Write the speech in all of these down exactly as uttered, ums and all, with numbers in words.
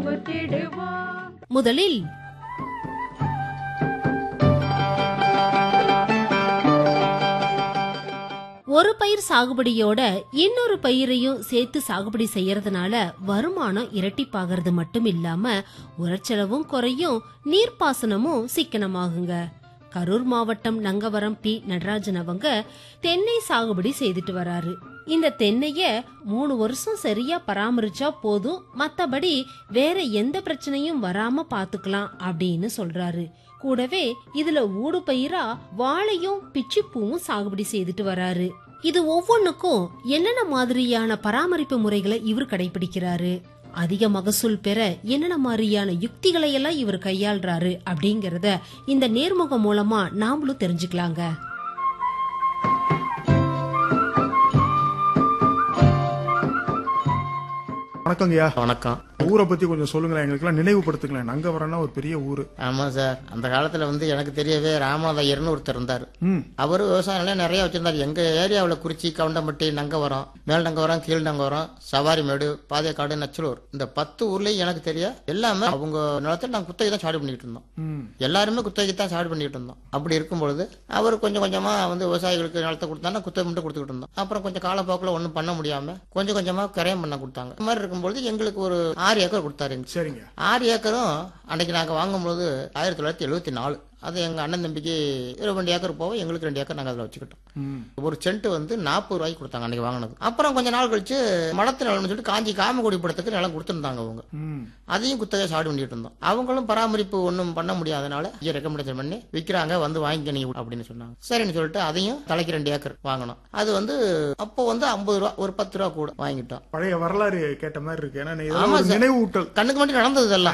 முதலில் ஒரு பயிர் சாகுபடியோட இன்னொரு பயிரையும் சேர்த்து சாகுபடி செய்யறதுனால வருமானம் இரட்டிப்பாகிறது மட்டும் இல்லாம உரச்செலவும் குறையும், நீர்ப்பாசனமும் சிக்கனமாகுங்க. கரூர் மாவட்டம் நங்கவரம் பி நடராஜன் அவங்க தென்னை சாகுபடி செய்துட்டு வராரு. இந்த தென்னைய மூணு வருஷம் சரியா பராமரிச்சா போதும், மத்தபடி வேற எந்த பிரச்சனையும் வராம பாத்துக்கலாம் அப்படின்னு சொல்றாரு. கூடவே இதுல ஊடு பயிரா வாழையும் பிச்சிப்பூவும் சாகுபடி செய்துட்டு வராரு. இது ஒவ்வொன்னுக்கும் என்னென்ன மாதிரியான பராமரிப்பு முறைகளை இவர் கடைபிடிக்கிறாரு, அதிக மகசூல் பெற என்னென்ன மாதிரியான யுக்திகளை எல்லாம் இவர் கையாள்றாரு அப்படிங்கறத இந்த நேர்முகம் மூலமா நாமளும் தெரிஞ்சுக்கலாங்க. வணக்கங்கய்யா. வணக்கம். ஊரை பத்தி கொஞ்சம் சொல்லுங்களேன், எங்களுக்கெல்லாம் நினைவுபடுத்துங்களேன். நங்கவரம்னா ஒரு பெரிய ஊரு. ஆமா சார், அந்த காலத்துல வந்து எனக்கு தெரியவே ராமநாத ஐயர்னு ஒருத்தர் இருந்தாரு. அவரு விவசாயம் எல்லாம் நிறைய வச்சிருந்தாரு. எங்க ஏரியாவுல குறிச்சி, கவுண்டம்பட்டி, நங்கவரம், மேல் நங்கவரம், கீழ் நங்கவரம், சவாரிமேடு, பாதைக்காடு, நச்சலூர், இந்த பத்து ஊர்லயும் எனக்கு தெரிய எல்லாமே அவங்க நிலத்துல நாங்க குத்தகை தான் சாடு பண்ணிட்டு இருந்தோம். எல்லாருமே குத்தகை தான் சாடு பண்ணிட்டு இருந்தோம். அப்படி இருக்கும்பொழுது அவர் கொஞ்சம் கொஞ்சமா வந்து விவசாயிகளுக்கு நிலத்தை கொடுத்தா குத்தகை மட்டும் கொடுத்துக்கிட்டு இருந்தோம். அப்புறம் கொஞ்சம் காலப்போக்கில் ஒன்றும் பண்ண முடியாம கொஞ்சம் கொஞ்சமா கரையம் பண்ண கொடுத்தாங்க. இந்த மாதிரி இருக்கும்போது எங்களுக்கு ஒரு ஆறு ஏக்கர் கொடுத்தாரு. சரிங்க. ஆறு ஏக்கரும் அன்னைக்கு நாங்க வாங்கும்போது ஆயிரத்தி தொள்ளாயிரத்தி எழுபத்தி நாலு அது எங்க அண்ணன் தம்பிக்கு ரெண்டு ஏக்கர் போவோம், எங்களுக்கு ரெண்டு ஏக்கர் நாங்க அதில் வச்சுக்கிட்டோம். ஒரு சென்ட் வந்து நாற்பது ரூபாய்க்கு கொடுத்தாங்க அன்னைக்கு வாங்கினது. அப்புறம் கொஞ்ச நாள் கழிச்சு மடத்து நிலம்னு சொல்லிட்டு காஞ்சி காமகுடி படத்துக்கு நிலம் கொடுத்துருந்தாங்க அவங்க. அதையும் குத்தகை சாடு பண்ணிட்டு இருந்தோம். அவங்களும் பராமரிப்பு ஒன்றும் பண்ண முடியாதனால ரெக்கமெண்டேஷன் பண்ணி விற்கிறாங்க, வந்து வாங்கிக்க நீ அப்படின்னு சொன்னாங்க. சரின்னு சொல்லிட்டு அதையும் தலைக்கு ரெண்டு ஏக்கர் வாங்கணும். அது வந்து அப்போ வந்து ஐம்பது ரூபா ஒரு பத்து ரூபா கூட வாங்கிட்டோம். பழைய வரலாறு கேட்ட மாதிரி இருக்கு. நினைவூட்டல் கண்ணுக்கு மட்டும் நடந்தது எல்லாம்.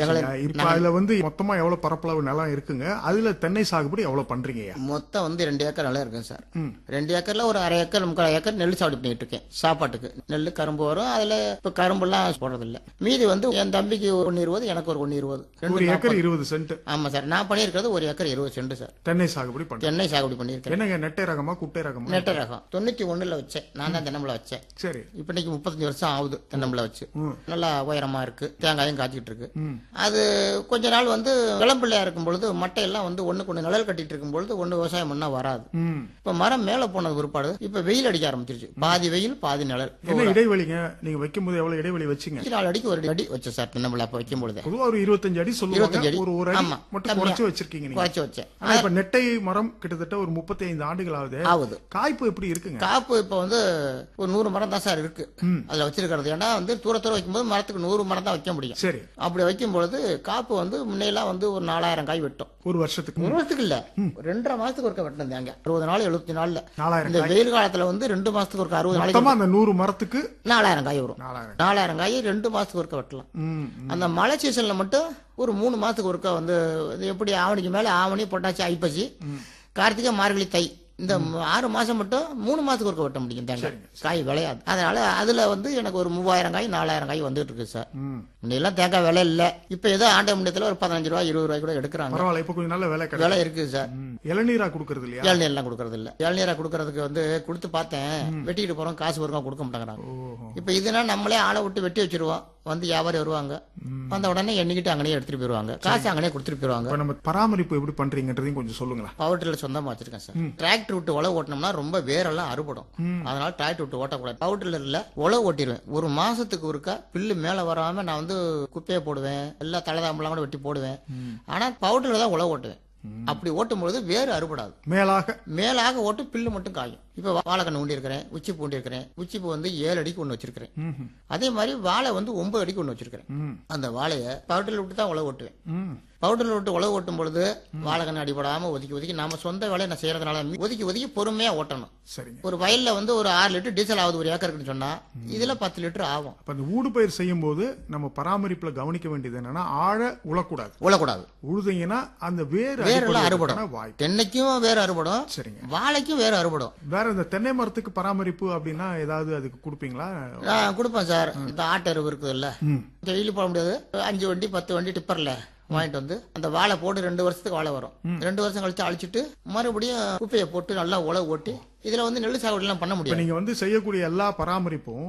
இப்ப அதுல வந்து மொத்தமா எவ்வளவு பரப்பளவு நிலம் இருக்குங்க, அதுல தென்னை சாகுபடி எவ்வளவு பண்றீங்க? மொத்தம் வந்து ரெண்டு ஏக்கர் நிலம் இருக்கு சார். ரெண்டு ஏக்கர்ல ஒரு அரை ஏக்கர் முக்கால் ஏக்கர் நெல் சாகுபடி பண்ணிட்டு இருக்கேன். சாப்பாட்டுக்கு நெல் கரும்பு வரும். அதுல இப்ப கரும்பு எல்லாம் போடுறது இல்ல. மீதி வந்து என் தம்பிக்கு ஒன்னு இருபது, எனக்கு ஒரு ஒன்னு இருபது, ஒரு ஏக்கர் இருபது சென்ட். ஆமா சார், நான் பண்ணிருக்கிறது ஒரு ஏக்கர் இருபது சென்ட் சார். தென்னை சாகுபடி பண்ண தென்னை சாகுபடி பண்ணிருக்கேன். என்னங்க நெட்டை ரகமா குட்டை ரகமா? நெட்டை ரகம் தொண்ணூத்தி ஒண்ணுல வச்சேன். நான் தான் தென்னம்பிள்ளை வச்சேன். சரி. இப்ப இன்னைக்கு முப்பத்தஞ்சு வருஷம் ஆகுது தென்னம்பிள்ளை வச்சு. நல்லா உயரமா இருக்கு, தேங்காயும் காய்ச்சிட்டு இருக்கு. அது கொஞ்ச நாள் வந்து இளம்பிள்ளையா இருக்கும் பொழுது மட்டையெல்லாம் வந்து ஒண்ணுக்கு ஒண்ணு நிழல் கட்டிட்டு இருக்கும் பொழுது ஒண்ணு விவசாயம் பண்ணா வராது. இப்ப மரம் மேல போனது பிற்பாடு இப்ப வெயில் அடிக்க ஆரம்பிச்சிருச்சு. பாதி வெயில் பாதி நிழல். என்ன இடைவெளிங்க நீங்க வைக்கும் போது எவ்வளவு இடைவெளி வச்சீங்க? நாலு அடிக்கு ஒரு அடி வச்ச சார் தென்னம்பிள்ளை அப்ப வைக்கும் பொழுது. பொதுவா ஒரு இருபத்தஞ்சு அடி சொல்லுவாங்க. ஒரு ஒரு அடி மட்டும் குறைச்சு வச்சிருக்கீங்க. குறைச்சு வச்சேன். இப்ப நெட்டை மரம் கிட்டத்தட்ட ஒரு முப்பத்தி ஐந்து ஆண்டுகள் ஆகுது. ஆகுது. காய்ப்பு எப்படி இருக்குங்க? காப்பு இப்ப வந்து ஒரு நூறு மரம் தான் சார் இருக்கு அதுல வச்சிருக்கிறது. ஏன்னா வந்து தூர தூரம் வைக்கும்போது மரத்துக்கு நூறு மரம் தான் வைக்க முடியும். சரி. அப்படி வைக்கும் பொழுது காப்பு வந்து முன்னையெல்லாம் வந்து ஒரு நாலாயிரம் காய் வெட்டும் ஒரு வருஷத்துக்கு. ஒரு வருஷத்துக்கு இல்ல, ரெண்டரை மாசத்துக்கு ஒருக்க வெட்டினது. அங்க அறுபது நாள் எழுபத்தி நாள்ல இந்த வெயில் காலத்துல வந்து ரெண்டு மாசத்துக்கு ஒரு அறுபது நாளைக்கு அந்த நூறு மரத்துக்கு நாலாயிரம் காய் வரும். நாலாயிரம் காய் ரெண்டு மாசத்துக்கு ஒருக்க வெட்டலாம். அந்த மழை சீசன்ல மட்டும் ஒரு மூணு மாசத்துக்கு ஒருக்க வந்து எப்படி ஆவணிக்கு மேல ஆவணி, பொட்டாச்சி, ஐப்பசி, கார்த்திகை, மார்கழி, தை, இந்த ஆறு மாசம் மட்டும் மூணு மாசத்துக்கு ஒருக்க வெட்ட முடியும். தேங்காய் காய் விளையாது. அதனால அதுல வந்து எனக்கு ஒரு மூவாயிரம் காய் நாலாயிரம் காய் வந்துட்டு இருக்கு சார். முன்னெல்லாம் தேங்காய் விலை இல்ல. இப்ப ஏதோ ஆண்ட முடியத்துல ஒரு பதினஞ்சு ரூபாய் இருபது ரூபாய் கூட எடுக்கிறாங்க. இப்ப கொஞ்சம் நல்ல விலை விலை இருக்கு சார். இளநீரா கொடுக்கறது இல்லையா? இளநீர் எல்லாம் கொடுக்கறது இல்ல. இளநீரா கொடுக்கறதுக்கு வந்து கொடுத்து பார்த்தேன், வெட்டிட்டு போறோம், காசு வருவோம், கொடுக்க மாட்டாங்க. இப்ப இதுனா நம்மளே ஆளை விட்டு வெட்டி வச்சிருவோம், வந்து வியாபாரி வருவாங்க, வந்த உடனே எண்ணிக்கிட்டு அங்கனே எடுத்துட்டு போயிருவாங்க, காசு அங்கனே கொடுத்துட்டு போயிருவாங்க. நம்ம பராமரிப்பு எப்படி பண்றீங்கன்றதையும் கொஞ்சம் சொல்லுங்களேன். பவர் டில்லர் சொந்தமா வச்சிருக்கேன் சார். டிராக்டர் விட்டு உழவு ஓட்டினோம்னா ரொம்ப வேரெல்லாம் அறுபடும். அதனால டிராக்டர் விட்டு ஓட்டக்கூடாது. பவர் டில்லர்ல உழவு ஓட்டிடுவேன். ஒரு மாசத்துக்கு ஒருக்கா பில்லு மேல வராம நான் வந்து குப்பையை போடுவேன், எல்லா தலைதாம்பெல்லாம் கூட வெட்டி போடுவேன். ஆனா பவர் டில்லர் தான் உழவு ஓட்டுவேன். அப்படி ஓட்டும் பொழுது வேறு அறுபடாது. மேலாக மேலாக ஓட்டு பில்லு மட்டும் காயும். இப்ப வாழைக்கண்ணு ஊண்டி இருக்கிறேன், உச்சிப்பு ஊண்டி இருக்கிறேன். உச்சிப்பு வந்து ஏழு அடிக்கு ஒண்ணு வச்சிருக்கிறேன். அதே மாதிரி வாழை வந்து ஒன்பது அடிக்கு ஒண்ணு வச்சிருக்கிறேன். அந்த வாழைய பவுடர்ல விட்டு தான் உழவு ஓட்டுவேன். பவுடர்ல விட்டு உழவு ஓட்டும் பொழுது வாழைக்கண்ணு அடிபடாம ஒதுக்கி ஒதுக்கி நாம சொந்த வேலையை நான் செய்யறதுனால ஒதுக்கி ஒதுக்கி பொறுமையா ஓட்டணும். ஒரு வயல்ல வந்து ஒரு ஆறு லிட்டர் டீசல் ஆகுது ஒரு ஏக்கருக்கு சொன்னா இதுல பத்து லிட்டர் ஆகும். அந்த ஊடு பயிர் செய்யும் போது நம்ம பராமரிப்புல கவனிக்க வேண்டியது என்னன்னா ஆழ உழக்கூடாது. உழக்கூடாது. உழுதீங்கன்னா அந்த வேறு வேரெல்லாம் அறுபடும். தென்னைக்கும் வேறு அறுபடும். சரிங்க. வாழைக்கும் வேறு அறுபடும். வேற இந்த தென்னை மரத்துக்கு பராமரிப்பு அப்படின்னா ஏதாவது அதுக்கு கொடுப்பீங்களா? கொடுப்பேன் சார். இந்த ஆட்டு அறுவு இருக்குது இல்ல, டெய்லி போட முடியாது. அஞ்சு வண்டி பத்து வண்டி டிப்பர்ல வாங்கிட்டு வந்து அந்த வாழை போட்டு ரெண்டு வருஷத்துக்கு வாழை வரும். ரெண்டு வருஷம் கழிச்சு அழிச்சிட்டு மறுபடியும் குப்பையை போட்டு நல்லா உழவு ஓட்டி இதுல வந்து நெல் சாகுபடி எல்லாம் பண்ண முடியும். நீங்க வந்து செய்யக்கூடிய எல்லா பராமரிப்பும்